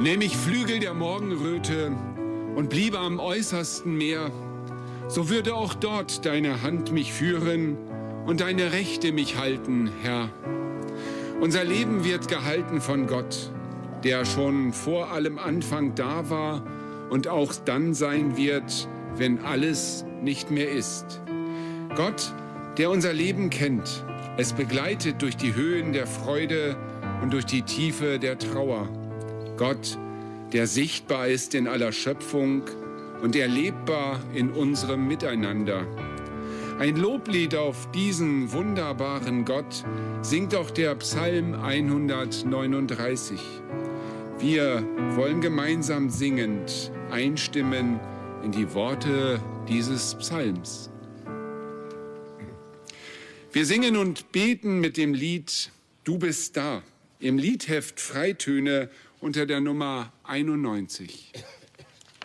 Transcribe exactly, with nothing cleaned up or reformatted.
Nähm ich Flügel der Morgenröte und bliebe am äußersten Meer, so würde auch dort deine Hand mich führen und deine Rechte mich halten, Herr. Unser Leben wird gehalten von Gott, der schon vor allem Anfang da war und auch dann sein wird, wenn alles nicht mehr ist. Gott, der unser Leben kennt, es begleitet durch die Höhen der Freude und durch die Tiefe der Trauer. Gott, der sichtbar ist in aller Schöpfung und erlebbar in unserem Miteinander. Ein Loblied auf diesen wunderbaren Gott singt auch der Psalm hundertneununddreißig. Wir wollen gemeinsam singend einstimmen in die Worte dieses Psalms. Wir singen und beten mit dem Lied Du bist da, im Liedheft Freitöne unter der Nummer einundneunzig.